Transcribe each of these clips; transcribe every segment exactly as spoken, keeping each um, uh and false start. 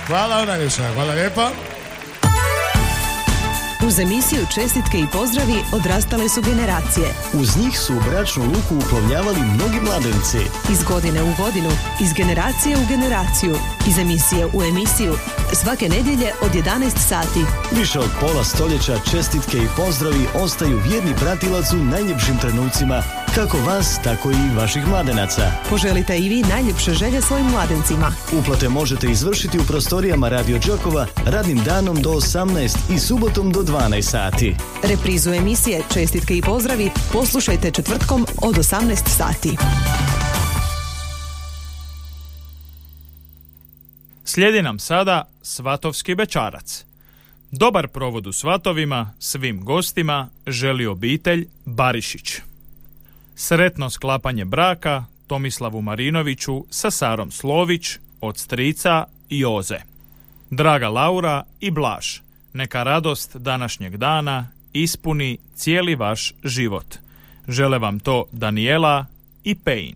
Hvala vam najviše, hvala lijepa. Uz emisiju Čestitke i pozdravi odrastale su generacije. Uz njih su u bračnu luku uplovljavali mnogi mladenci. Iz godine u godinu, iz generacije u generaciju, iz emisije u emisiju, svake nedjelje od jedanaest sati. Više od pola stoljeća čestitke i pozdravi ostaju vjerni pratilac u najljepšim trenucima, kako vas, tako i vaših mladenaca. Poželite i vi najljepše želje svojim mladencima. Uplate možete izvršiti u prostorijama Radio Đokova radnim danom do osamnaest i subotom do dvanaest sati. Reprizu emisije Čestitke i pozdravi poslušajte četvrtkom od osamnaest sati. Slijedi nam sada Svatovski bećarac. Dobar provod u Svatovima svim gostima želi obitelj Barišić. Sretno sklapanje braka Tomislavu Marinoviću sa Sarom Slović od strica Joze. Draga Laura i Blaž, neka radost današnjeg dana ispuni cijeli vaš život. Žele vam to Daniela i Pejin.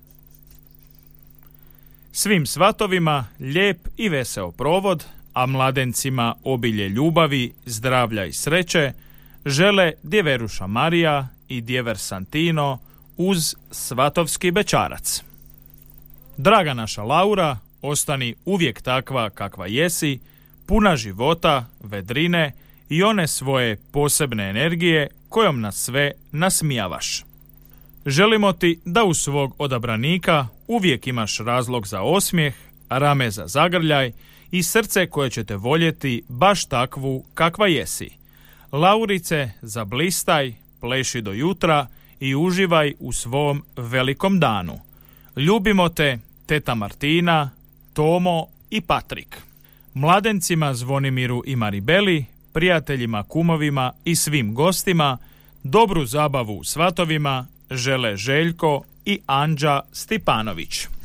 Svim svatovima lijep i veseo provod, a mladencima obilje ljubavi, zdravlja i sreće žele djeveruša Marija i djever Santino uz Svatovski bećarac. Draga naša Laura, ostani uvijek takva kakva jesi, puna života, vedrine i one svoje posebne energije kojom nas sve nasmijavaš. Želimo ti da u svog odabranika uvijek imaš razlog za osmijeh, rame za zagrljaj i srce koje će te voljeti baš takvu kakva jesi. Laurice, zablistaj, pleši do jutra i uživaj u svom velikom danu. Ljubimo te, teta Martina, Tomo i Patrik. Mladencima Zvonimiru i Maribeli, prijateljima, kumovima i svim gostima dobru zabavu u Svatovima žele Željko i Anđa Stipanović.